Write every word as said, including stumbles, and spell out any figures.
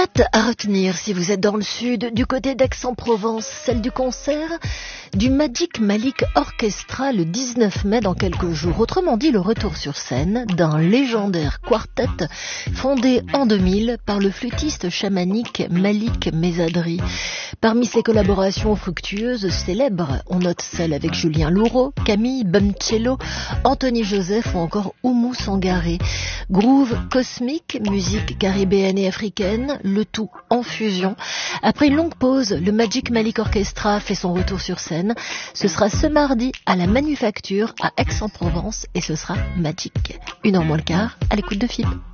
Date à retenir si vous êtes dans le sud, du côté d'Aix-en-Provence, celle du concert du Magic Malik Orchestra le dix-neuf mai dans quelques jours. Autrement dit, le retour sur scène d'un légendaire quartet fondé en deux mille par le flûtiste chamanique Malik Mesadri. Parmi ses collaborations fructueuses célèbres, on note celle avec Julien Louraud, Camille Bumcello, Anthony Joseph ou encore Oumou Sangaré. Groove cosmique, musique caribéenne et africaine, le tout en fusion. Après une longue pause, le Magic Malik Orchestra fait son retour sur scène. Ce sera ce mardi à la Manufacture à Aix-en-Provence et ce sera magique. Une heure moins le quart, à l'écoute de F I B.